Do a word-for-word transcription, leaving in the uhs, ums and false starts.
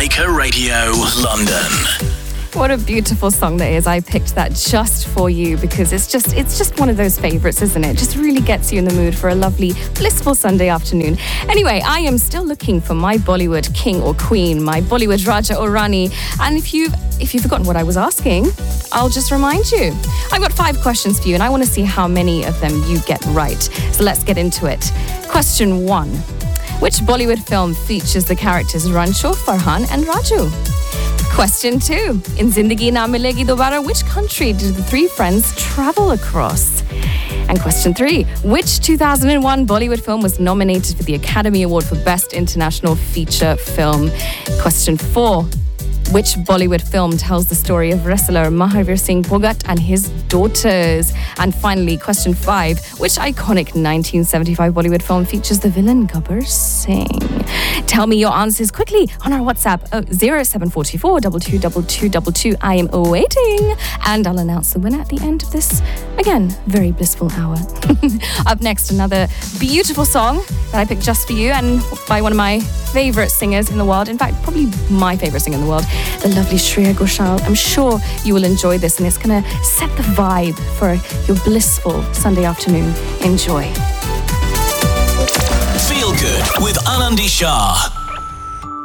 Jamaica Radio, London. What a beautiful song that is. I picked that just for you because it's just it's just one of those favorites, isn't it? Just really gets you in the mood for a lovely, blissful Sunday afternoon. Anyway, I am still looking for my Bollywood king or queen, my Bollywood Raja or Rani. And if you've if you've forgotten what I was asking, I'll just remind you. I've got five questions for you and I want to see how many of them you get right. So let's get into it. Question one. Which Bollywood film features the characters Rancho, Farhan and Raju? Question two. In Zindagi Na Milegi Dobara, which country did the three friends travel across? And question three. Which two thousand one Bollywood film was nominated for the Academy Award for Best International Feature Film? Question four. Which Bollywood film tells the story of wrestler Mahavir Singh Bhogat and his daughters? And finally, question five. Which iconic nineteen seventy-five Bollywood film features the villain Gabbar Singh? Tell me your answers quickly on our WhatsApp oh, zero seven four four two two two two two two. I am waiting. And I'll announce the winner at the end of this, again, very blissful hour. Up next, another beautiful song that I picked just for you and by one of my favourite singers in the world. In fact, probably my favourite singer in the world, the lovely Shreya Ghoshal. I'm sure you will enjoy this and it's going to set the vibe for your blissful Sunday afternoon. Enjoy. Feel Good with Anandi Shah.